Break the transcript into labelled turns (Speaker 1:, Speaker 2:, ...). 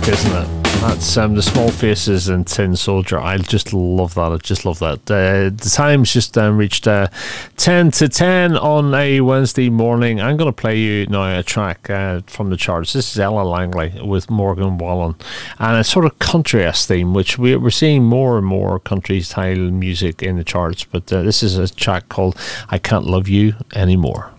Speaker 1: track, isn't it? That's the Small Faces and Tin Soldier. I just love that. I just love that. The time's just reached 10 to 10 on a Wednesday morning. I'm going to play you now a track from the charts. This is Ella Langley with Morgan Wallen, and a sort of country-esque theme, which we're seeing more and more country-style music in the charts. But this is a track called I Can't Love You Anymore.